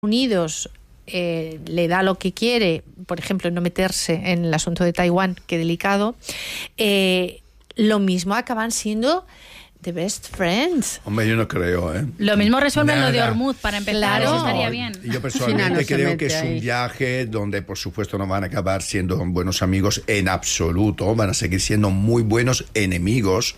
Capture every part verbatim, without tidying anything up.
Unidos eh, le da lo que quiere, por ejemplo, no meterse en el asunto de Taiwán, que delicado, eh, lo mismo acaban siendo the best friends. Hombre, yo no creo, ¿eh? Lo mismo resuelven Nada. lo de Hormuz, para empezar, Claro. eso estaría bien. Yo personalmente China no se creo que mete es ahí. un viaje donde, por supuesto, no van a acabar siendo buenos amigos en absoluto, van a seguir siendo muy buenos enemigos.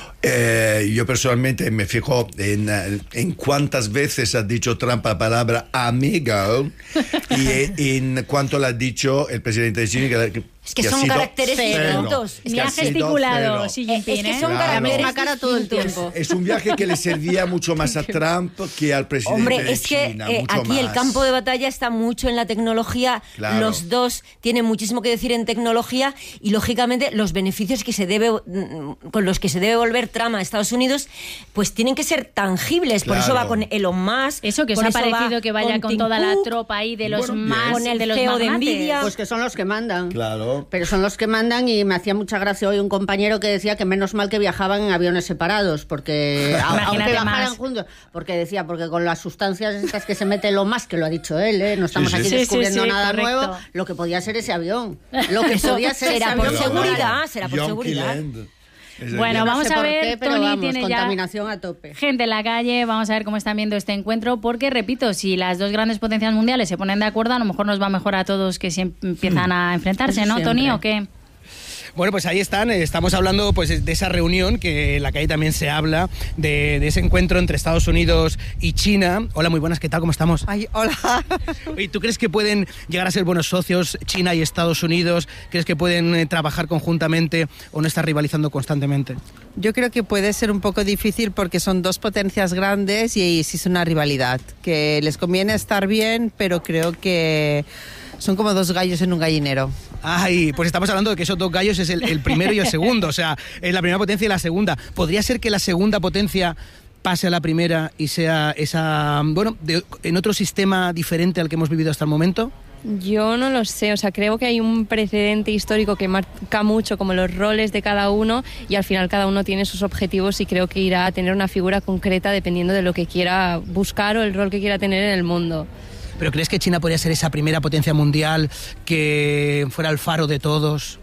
Eh, yo personalmente me fijo en, eh, en cuántas veces ha dicho Trump la palabra amigo y en, en cuánto la ha dicho el presidente de China. Que, Es que que ha son sido caracteres cero. distintos. Es Ni que ha ha sido gesticulado cero. Xi Jinping, Es que ¿eh? son Claro. caracteres La misma cara todo el distintos. tiempo. Es un viaje que le servía mucho más a Trump que al presidente Hombre, de es que China. eh, mucho aquí el más. campo de batalla está mucho en la tecnología. Claro. Los dos tienen muchísimo que decir en tecnología y, lógicamente, los beneficios que se debe, mm, con los que se debe volver Trump a Estados Unidos, pues tienen que ser tangibles. Por eso Claro. va con Elon Musk. Eso que os por ha eso va parecido que vaya con Tim toda la Cook. tropa ahí de los Bueno, bien. más, Con el de los C E O de magnates. Nvidia. Pues que son los que mandan. Claro. Pero son los que mandan y me hacía mucha gracia hoy un compañero que decía que menos mal que viajaban en aviones separados, porque a- Imagínate aunque viajaran más. juntos, porque decía, porque con las sustancias estas que se mete lo más, que lo ha dicho él, ¿eh? No estamos Sí, sí. aquí Sí, sí, descubriendo sí, nada correcto. nuevo, lo que podía ser ese avión. Lo que Eso podía ser ese será por avión. seguridad, será por Yonki seguridad. Land. Es el- Bueno, No vamos sé a por ver, qué, pero Tony vamos, tiene ya contaminación a tope. gente en la calle, vamos a ver cómo están viendo este encuentro, porque, repito, si las dos grandes potencias mundiales se ponen de acuerdo, a lo mejor nos va mejor a todos que si em- empiezan a enfrentarse, Eso ¿no, Tony? siempre. ¿O qué? Bueno, pues ahí están, eh, estamos hablando pues de esa reunión, que en la calle también se habla, de, de ese encuentro entre Estados Unidos y China. Hola, muy buenas, ¿qué tal? ¿Cómo estamos? Ay, hola. Oye, ¿tú crees que pueden llegar a ser buenos socios China y Estados Unidos? ¿Crees que pueden eh, trabajar conjuntamente o no estar rivalizando constantemente? Yo creo que puede ser un poco difícil porque son dos potencias grandes y sí es una rivalidad, que les conviene estar bien, pero creo que son como dos gallos en un gallinero. Ay, pues estamos hablando de que esos dos gallos es el, el primero y el segundo, o sea, es la primera potencia y la segunda. ¿Podría ser que la segunda potencia pase a la primera y sea esa, bueno, de- en otro sistema diferente al que hemos vivido hasta el momento? Yo no lo sé, o sea, creo que hay un precedente histórico que marca mucho como los roles de cada uno y al final cada uno tiene sus objetivos y creo que irá a tener una figura concreta dependiendo de lo que quiera buscar o el rol que quiera tener en el mundo. ¿Pero crees que China podría ser esa primera potencia mundial que fuera el faro de todos?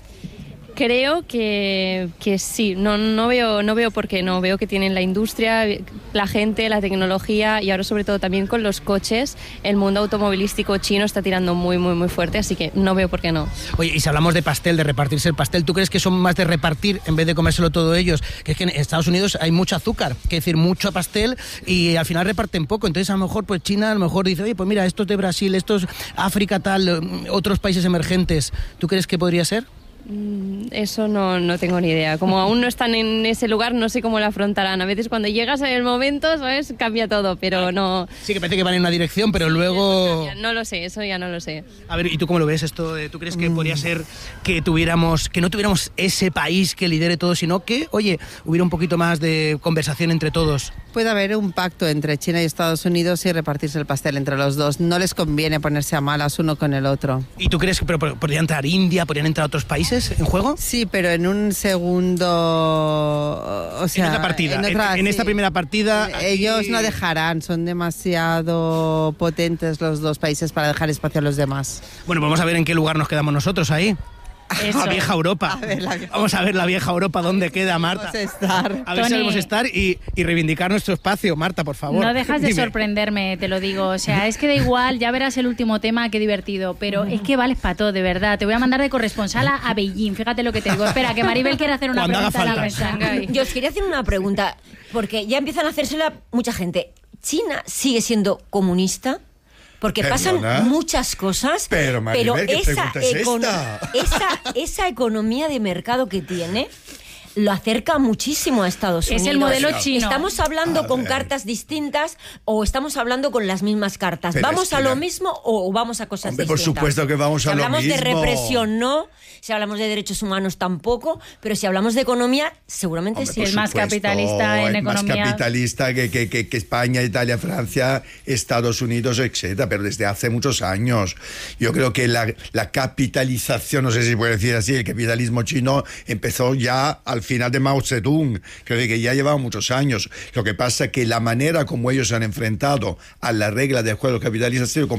Creo que, que sí, no, no, veo, no veo por qué no, veo que tienen la industria, la gente, la tecnología y ahora sobre todo también con los coches, el mundo automovilístico chino está tirando muy, muy, muy fuerte, así que no veo por qué no. Oye, y si hablamos de pastel, de repartirse el pastel, ¿tú crees que son más de repartir en vez de comérselo todo ellos? Que es que en Estados Unidos hay mucho azúcar, que decir, mucho pastel y al final reparten poco. Entonces a lo mejor pues China a lo mejor dice, oye, pues mira, esto es de Brasil, esto es África tal, eh, otros países emergentes. ¿Tú crees que podría ser? Mm, Eso no, no tengo ni idea. Como aún no están en ese lugar, no sé cómo lo afrontarán. A veces cuando llegas en el momento, ¿sabes? Cambia todo, pero no... Sí, que parece que van en una dirección, pero luego... No lo sé, eso ya no lo sé. A ver, ¿y tú cómo lo ves esto? ¿Tú crees que podría ser que tuviéramos, que no tuviéramos ese país que lidere todo, sino que, oye, hubiera un poquito más de conversación entre todos? Puede haber un pacto entre China y Estados Unidos y repartirse el pastel entre los dos. No les conviene ponerse a malas uno con el otro. ¿Y tú crees que pero, pero, podría entrar India, podrían entrar otros países en juego? Sí, pero en un segundo... O sea, en otra partida, en, otra- en esta sí. primera partida... Ellos aquí- no dejarán, son demasiado potentes los dos países para dejar espacio a los demás. Bueno, vamos a ver en qué lugar nos quedamos nosotros ahí. Eso. La vieja Europa. A ver, la vieja- Vamos a ver la vieja Europa, dónde queda, Marta. Vamos a estar. A ver si Tony. sabemos estar y, y reivindicar nuestro espacio. Marta, por favor. No dejas de Dime. sorprenderme, te lo digo. O sea, es que da igual, ya verás el último tema, qué divertido. Pero es que vales para todo, de verdad. Te voy a mandar de corresponsal a, a Beijing, fíjate lo que te digo. Espera, que Maribel quiere hacer una Cuando haga pregunta a la falta. mesa. Yo os quería hacer una pregunta, porque ya empiezan a hacérsela mucha gente. ¿China sigue siendo comunista? Porque Perdona. pasan muchas cosas, Pero, Maribel, ¿qué esa, pregunta es econo- esta? esa, esa economía de mercado que tiene lo acerca muchísimo a Estados Es Unidos. el modelo chino. ¿Estamos hablando A con ver. cartas distintas o estamos hablando con las mismas cartas? Pero ¿Vamos es que a lo la- mismo o vamos a cosas Hombre, por distintas? supuesto que vamos si a lo hablamos de mismo. represión, no. Si hablamos de derechos humanos, tampoco. Pero si hablamos de economía, seguramente Hombre, sí. por el más supuesto, capitalista en el más economía. capitalista que, que, que, que España, Italia, Francia, Estados Unidos, etcétera, pero desde hace muchos años. Yo creo que la, la capitalización, no sé si se puede decir así, el capitalismo chino empezó ya al final de Mao Zedong, creo que ya llevaba muchos años. Lo que pasa es que la manera como ellos se han enfrentado a la regla del juego capitalista ha sido